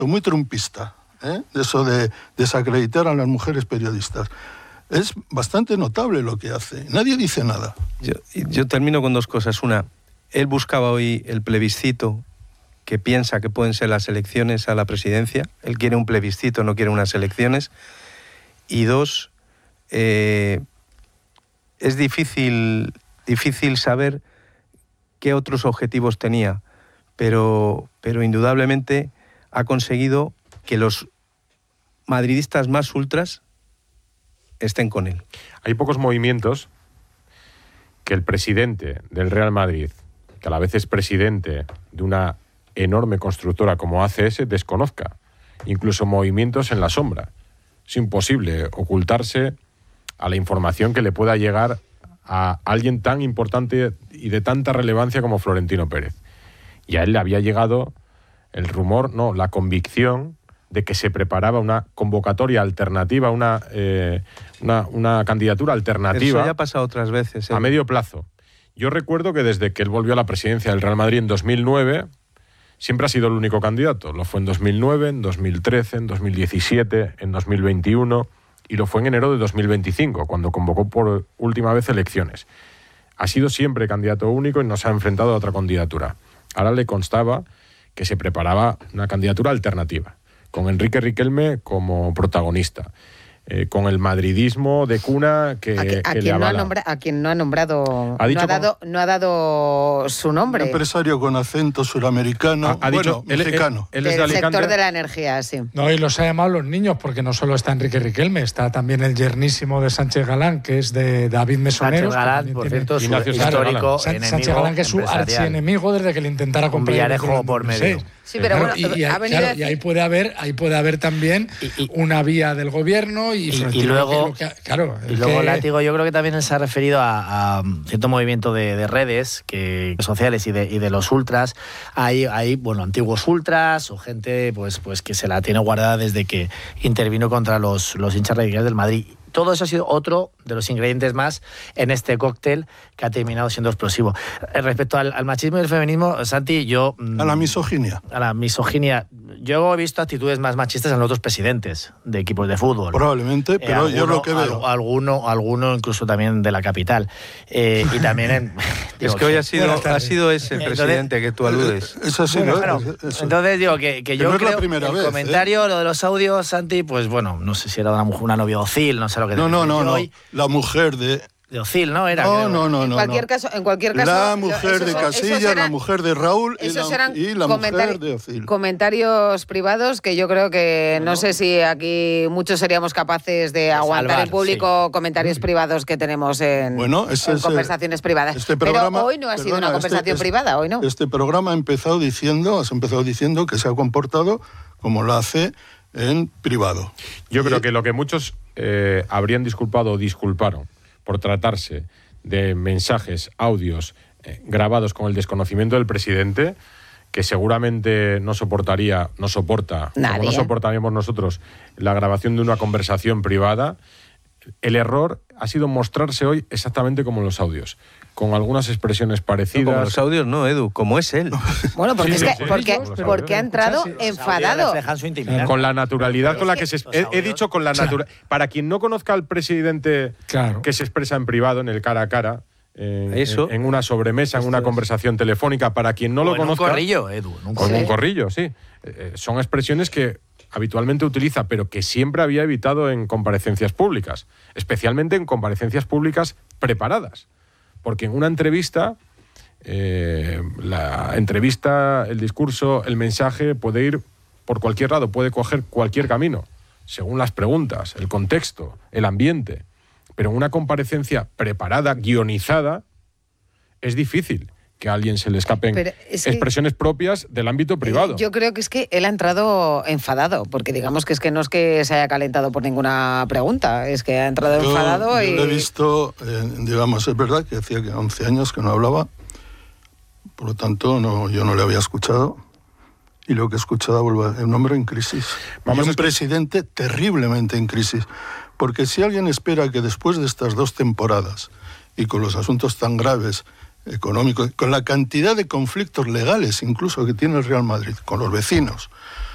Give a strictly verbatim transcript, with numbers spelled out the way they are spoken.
muy trumpista, ¿eh? Eso de desacreditar a las mujeres periodistas. Es bastante notable lo que hace. Nadie dice nada. Yo, yo termino con dos cosas. Una, él buscaba hoy el plebiscito que piensa que pueden ser las elecciones a la presidencia. Él quiere un plebiscito, no quiere unas elecciones. Y dos, eh, es difícil, difícil saber qué otros objetivos tenía, pero, pero indudablemente ha conseguido que los madridistas más ultras estén con él. Hay pocos movimientos que el presidente del Real Madrid, que a la vez es presidente de una enorme constructora como A C S, desconozca. Incluso movimientos en la sombra. Es imposible ocultarse a la información que le pueda llegar a alguien tan importante y de tanta relevancia como Florentino Pérez. Y a él le había llegado el rumor, no, la convicción de que se preparaba una convocatoria alternativa, una, eh, una, una candidatura alternativa. Eso ya ha pasado otras veces. ¿eh? A medio plazo. Yo recuerdo que desde que él volvió a la presidencia del Real Madrid en dos mil nueve, siempre ha sido el único candidato. Lo fue en dos mil nueve, en dos mil trece, en dos mil diecisiete, en dos mil veintiuno y lo fue en enero de dos mil veinticinco, cuando convocó por última vez elecciones. Ha sido siempre candidato único y no se ha enfrentado a otra candidatura. Ahora le constaba que se preparaba una candidatura alternativa, con Enrique Riquelme como protagonista, eh, con el madridismo de cuna que, a, que, a que quien le no ha avala. nombra, a quien no ha nombrado, ¿Ha dicho no, ha dado, con... no ha dado su nombre. Un empresario con acento suramericano, ha, ha bueno, dicho, mexicano. Él, él, él es de del Alicante. sector de la energía, sí. No, y los ha llamado los niños, porque no solo está Enrique Riquelme, está también el yernísimo de Sánchez Galán, que es de David Mesoneros. Sánchez Galán, por cierto, su histórico Sánchez enemigo Sánchez Galán, que es su empresarial. archienemigo desde que le intentara Un comprar Villarejo por medio. Sí, pero Claro, bueno, y, y, ha ahí, venido claro, a decir... y ahí puede haber, ahí puede haber también y, y, una vía del gobierno y, y, y luego, lo que, claro, y luego que... Látigo, yo creo que también él se ha referido a, a cierto movimiento de, de redes que, sociales y de, y de los ultras. Hay, hay bueno, antiguos ultras o gente pues, pues que se la tiene guardada desde que intervino contra los, los hinchas radicales del Madrid. Todo eso ha sido otro de los ingredientes más en este cóctel que ha terminado siendo explosivo. Respecto al, al machismo y el feminismo, Santi, yo... A la misoginia. A la misoginia. Yo he visto actitudes más machistas en los otros presidentes de equipos de fútbol. Probablemente, pero eh, alguno, yo lo que veo... Al, alguno, alguno incluso también de la capital. Eh, y también en... digo, es que hoy ha sido, ha sido ese el presidente entonces, que tú aludes. Es así, bueno, ¿no? claro, eso. Entonces digo que, que, que yo no creo es la primera el vez, comentario, ¿eh? lo de los audios, Santi, pues bueno, no sé si era una, mujer, una novia Ocil, no sé lo que... No, no, no, no. Hoy, la mujer de... de Ocil, ¿no? Era, no, creo. no, no, en no. cualquier no. caso, en cualquier caso... La mujer esos, de Casillas, eran, la mujer de Raúl y esos la, eran y la mujer de Ocil. Comentarios privados que yo creo que no, no sé si aquí muchos seríamos capaces de aguantar salvar, en público sí. comentarios privados que tenemos en, bueno, ese, en ese, conversaciones privadas. Este programa, pero hoy no ha sido perdona, una conversación este, privada, hoy no. Este programa ha empezado diciendo, has empezado diciendo que se ha comportado como lo hace en privado. Yo y, creo que lo que muchos eh, habrían disculpado o disculparon por tratarse de mensajes, audios eh, grabados con el desconocimiento del presidente, que seguramente no soportaría, no soporta, Nadie. como no soportaríamos nosotros la grabación de una conversación privada. El error ha sido mostrarse hoy exactamente como en los audios, con algunas expresiones parecidas. No, como los audios no, Edu, como es él. Bueno, porque, Sí, es sí, que, sí, porque, sí, porque ha entrado Los enfadado. audios reflejan su intimidad. Con la naturalidad con la que se... Los He, he audios. dicho con la naturalidad... Para quien no conozca al presidente Claro. que se expresa en privado, en el cara a cara, en, Eso. en, en una sobremesa, en una Esto es. conversación telefónica, para quien no O lo en conozca... un corrillo, Edu. En un Con corrillo. un corrillo, sí. Eh, eh, son expresiones que habitualmente utiliza, pero que siempre había evitado en comparecencias públicas, especialmente en comparecencias públicas preparadas. Porque en una entrevista, eh, la entrevista, el discurso, el mensaje puede ir por cualquier lado, puede coger cualquier camino, según las preguntas, el contexto, el ambiente. Pero en una comparecencia preparada, guionizada, es difícil que a alguien se le escapen es que, expresiones propias del ámbito privado. Eh, yo creo que es que él ha entrado enfadado, porque digamos que es que no es que se haya calentado por ninguna pregunta, es que ha entrado yo, enfadado yo y... lo he visto, eh, digamos, es verdad que hacía once años que no hablaba, por lo tanto no, yo no le había escuchado, y lo que he escuchado vuelve un hombre en crisis. Vamos y un a... presidente terriblemente en crisis, porque si alguien espera que después de estas dos temporadas, y con los asuntos tan graves, económicos, con la cantidad de conflictos legales incluso que tiene el Real Madrid, con los vecinos,